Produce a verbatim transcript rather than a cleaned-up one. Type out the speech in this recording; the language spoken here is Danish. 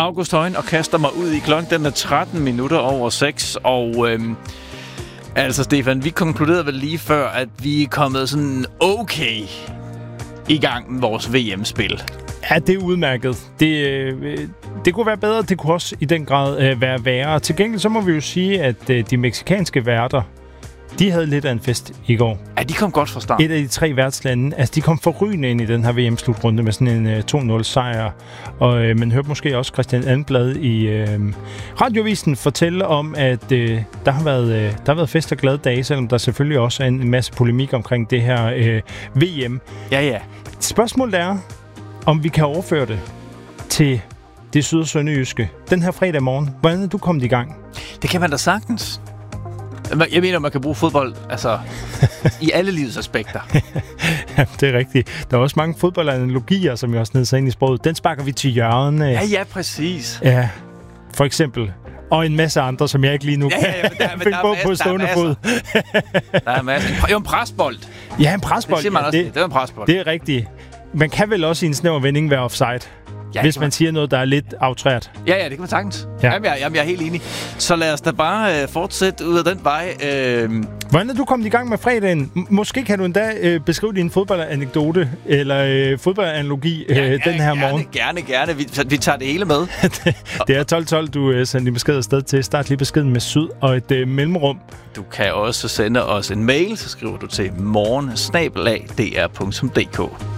August Højen og kaster mig ud i klokken. Den er tretten minutter over seks, og øhm, altså Stefan, vi konkluderede vel lige før, at vi er kommet sådan okay i gang med vores V M-spil. Ja, det er udmærket. Det, øh, det kunne være bedre, det kunne også i den grad øh, være værre. Til gengæld så må vi jo sige, at øh, de mexikanske værter, de havde lidt af en fest i går. Ja, de kom godt fra start. Et af de tre værtslande, altså de kom forrygende ind i den her V M-slutrunde med sådan en uh, to nul sejr. Og uh, man hørte måske også Christian Anblad i uh, radiovisen fortælle om, at uh, der, har været, uh, der har været fest og glade dage, selvom der selvfølgelig også er en masse polemik omkring det her uh, V M. Ja, ja. Spørgsmålet er, om vi kan overføre det til det syd- og sønderjyske den her fredag morgen. Hvordan er du kommet i gang? Det kan man da sagtens. Jeg mener, man kan bruge fodbold altså, i alle livets aspekter. Ja, det er rigtigt. Der er også mange fodboldanalogier, som jeg også ned sig ind i sproget. Den sparker vi til hjørne. Ja, ja, præcis. Ja, for eksempel. Og en masse andre, som jeg ikke lige nu ja, ja, kan finde på på stående fod. Der er masser. Jo, en presbold. Ja, en presbold. Det siger man ja, også. Det, det er en presbold. Det er rigtigt. Man kan vel også i en snæver vending være offside. Ja, hvis man, man siger noget, der er lidt aftrært. Ja, ja, det kan man sagtens. Ja. Jamen, jeg, jamen, jeg er helt enig. Så lad os da bare øh, fortsætte ud af den vej. Øh... Hvordan er du kommet i gang med fredagen? M- måske kan du endda øh, beskrive din fodboldanekdote eller øh, fodboldanalogi øh, ja, ja, den her gerne, morgen. Gerne, gerne. Vi, vi tager det hele med. det, det er tolv tolv, du øh, sender din besked afsted til. Start lige beskeden med syd og et øh, mellemrum. Du kan også sende os en mail, så skriver du til morgen snabel-a d r punktum d k.